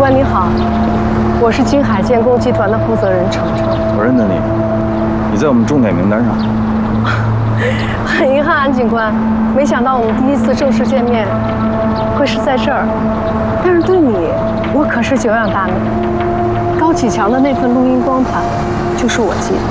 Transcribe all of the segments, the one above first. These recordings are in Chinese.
官你好，我是金海建工集团的负责人程程。 我认得你，你在我们重点名单上。 很遗憾，安警官，没想到我们第一次正式见面会是在这儿。但是对你，我可是久仰大名。高启强的那份录音光盘，就是我寄的。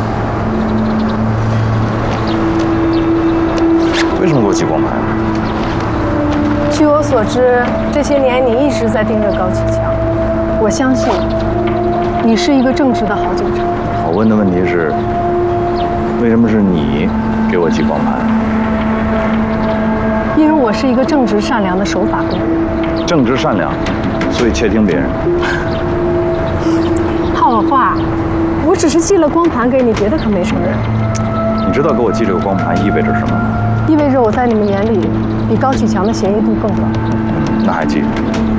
为什么给我寄光盘？ 据我所知，这些年你一直在盯着高启强。我相信，你是一个正直的好警察。 我问的问题是，为什么是你给我寄光盘？ 因为我是一个正直善良的守法工人。 正直善良，所以窃听别人。 套我话，我只是寄了光盘给你，别的可没承认。 你知道给我寄这个光盘意味着什么吗？ 意味着我在你们眼里比高启强的嫌疑度更高。 那还记？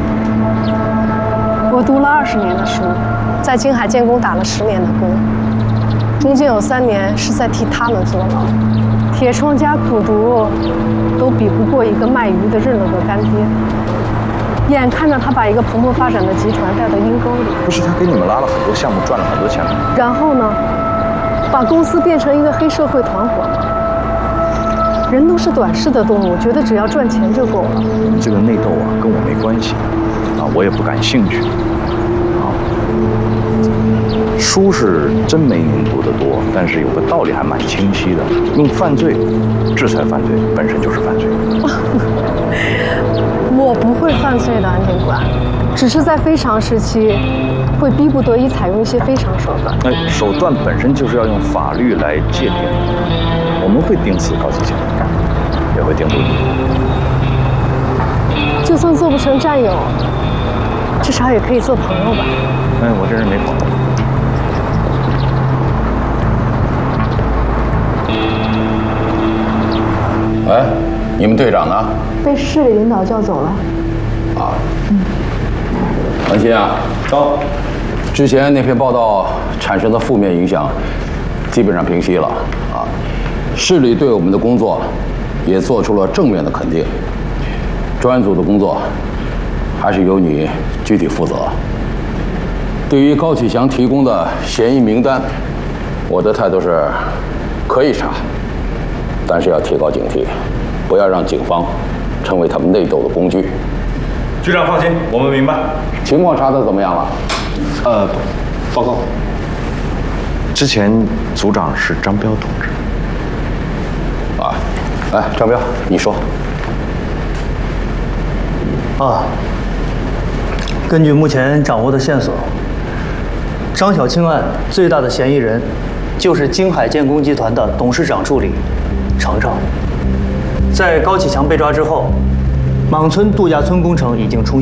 我读了20年的书，在金海建工打了10年的工，中间有3年是在替他们坐牢。铁窗加苦读，都比不过一个卖鱼的认了个干爹。眼看着他把一个蓬勃发展的集团带到阴沟里， 不是他给你们拉了很多项目，赚了很多钱吗？ 然后呢，把公司变成一个黑社会团伙吗？人都是短视的动物，觉得只要赚钱就够了。 你这个内斗啊，跟我没关系，啊，我也不感兴趣。啊，书是真没您读得多，但是有个道理还蛮清晰的：用犯罪制裁犯罪，本身就是犯罪。 我不会犯罪的，安警官，只是在非常时期，会逼不得已采用一些非常手段。 手段本身就是要用法律来界定。我们会盯死高启强，也会盯住你。 就算做不成战友，至少也可以做朋友吧。 我这人没朋友。哎，你们队长呢？ 被市里领导叫走了。 啊。王鑫啊，走。之前那篇报道产生的负面影响，基本上平息了啊。市里对我们的工作也做出了正面的肯定。专案组的工作还是由你具体负责。对于高启强提供的嫌疑名单，我的态度是可以查，但是要提高警惕，不要让警方成为他们内斗的工具。 局长放心，我们明白。 情况查得怎么样了？ 报告。 之前组长是张彪同志。 啊，来，张彪，你说。 根据目前掌握的线索，张小青案最大的嫌疑人就是金海建工集团的董事长助理程程。在高启强被抓之后，莽村度假村工程已经重新